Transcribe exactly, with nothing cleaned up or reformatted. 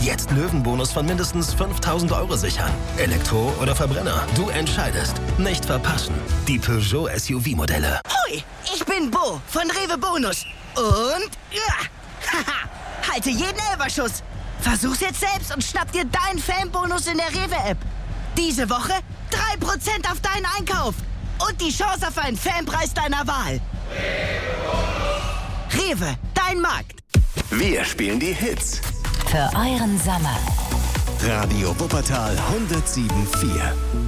Jetzt Löwenbonus von mindestens fünftausend Euro sichern. Elektro oder Verbrenner, du entscheidest. Nicht verpassen. Die Peugeot S U V-Modelle. Hoi, ich bin Bo von Rewe Bonus. Und ja, haha, halte jeden Elberschuss. Versuch's jetzt selbst und schnapp dir deinen Fanbonus in der Rewe-App. Diese Woche drei Prozent auf deinen Einkauf. Und die Chance auf einen Fanpreis deiner Wahl. Rewe, dein Markt. Wir spielen die Hits. Für euren Sommer. Radio Wuppertal hundertsieben Komma vier.